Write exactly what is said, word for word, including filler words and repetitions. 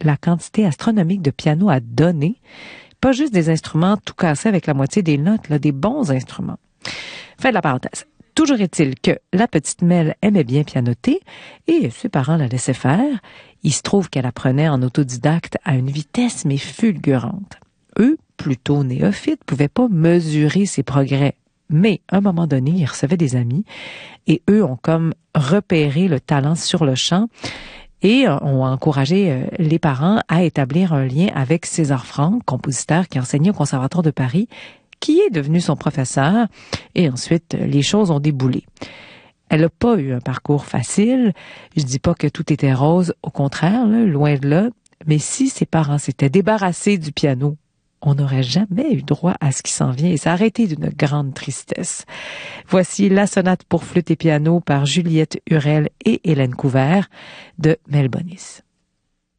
la quantité astronomique de pianos à donner. Pas juste des instruments tout cassés avec la moitié des notes, là, des bons instruments. Fin de la parenthèse. Toujours est-il que la petite Mel aimait bien pianoter et ses parents la laissaient faire. Il se trouve qu'elle apprenait en autodidacte à une vitesse mais fulgurante. Eux, plutôt néophytes, pouvaient pas mesurer ses progrès. Mais, à un moment donné, ils recevaient des amis et eux ont comme repéré le talent sur le champ et ont encouragé les parents à établir un lien avec César Franck, compositeur qui enseignait au Conservatoire de Paris, qui est devenu son professeur, et ensuite, les choses ont déboulé. Elle n'a pas eu un parcours facile. Je dis pas que tout était rose, au contraire, là, loin de là. Mais si ses parents s'étaient débarrassés du piano, on n'aurait jamais eu droit à ce qui s'en vient, et ça aurait été d'une grande tristesse. Voici la sonate pour flûte et piano par Juliette Hurel et Hélène Couvert de Mel Bonis.